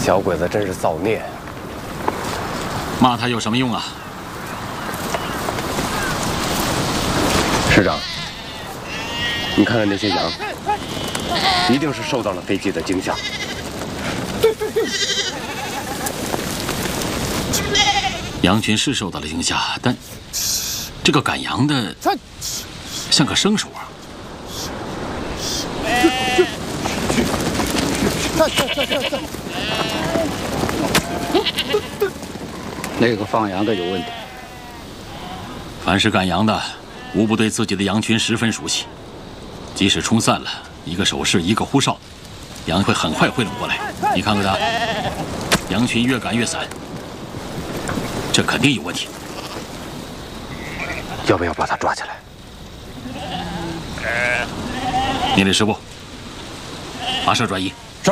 小鬼子真是造孽！ 骂他有什么用啊？ 师长，你看看那些羊，一定是受到了飞机的惊吓。 羊群是受到了惊吓，但这个赶羊的像个生手啊！ 那个放羊的有问题。 凡是赶羊的，无不对自己的羊群十分熟悉。即使冲散了，一个手势，一个呼哨，羊会很快汇拢过来。你看看他，羊群越赶越散，这肯定有问题。 要不要把他抓起来？ 命令师部，发射转移。 是。